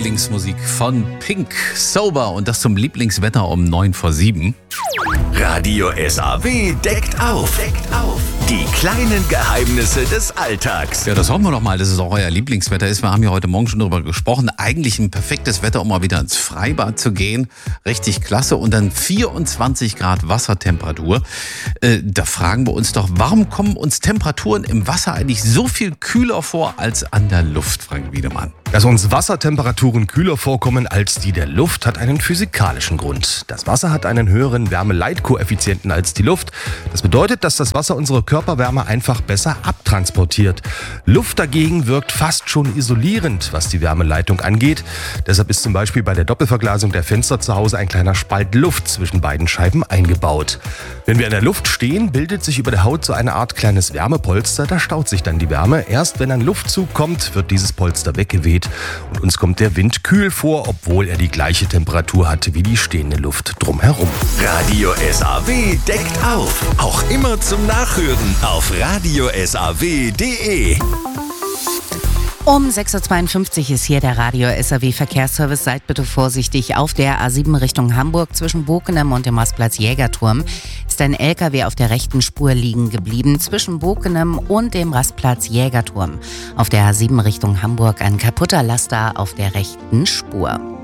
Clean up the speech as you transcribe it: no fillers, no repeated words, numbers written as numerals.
Lieblingsmusik von Pink, Sober, und das zum Lieblingswetter um 6:45. Radio SAW deckt auf. Die kleinen Geheimnisse des Alltags. Ja, das hoffen wir doch mal, dass es auch euer Lieblingswetter ist. Wir haben ja heute Morgen schon darüber gesprochen. Eigentlich ein perfektes Wetter, um mal wieder ins Freibad zu gehen. Richtig klasse. Und dann 24 Grad Wassertemperatur. Da fragen wir uns doch, warum kommen uns Temperaturen im Wasser eigentlich so viel kühler vor als an der Luft, Frank Wiedemann? Dass uns Wassertemperaturen kühler vorkommen als die der Luft, hat einen physikalischen Grund. Das Wasser hat einen höheren Wärmeleitkoeffizienten als die Luft. Das bedeutet, dass das Wasser unsere Körperwärme einfach besser abtransportiert. Luft dagegen wirkt fast schon isolierend, was die Wärmeleitung angeht. Deshalb ist zum Beispiel bei der Doppelverglasung der Fenster zu Hause ein kleiner Spalt Luft zwischen beiden Scheiben eingebaut. Wenn wir in der Luft stehen, bildet sich über der Haut so eine Art kleines Wärmepolster. Da staut sich dann die Wärme. Erst wenn ein Luftzug kommt, wird dieses Polster weggeweht. Und uns kommt der Wind kühl vor, obwohl er die gleiche Temperatur hat wie die stehende Luft drumherum. Radio SAW deckt auf. Auch immer zum Nachhören auf radiosaw.de. Um 6:52 Uhr ist hier der Radio SAW Verkehrsservice. Seid bitte vorsichtig. Auf der A7 Richtung Hamburg zwischen Bokenem und dem Rastplatz Jägerturm ist ein LKW auf der rechten Spur liegen geblieben. Zwischen Bokenem und dem Rastplatz Jägerturm. Auf der A7 Richtung Hamburg ein kaputter Laster auf der rechten Spur.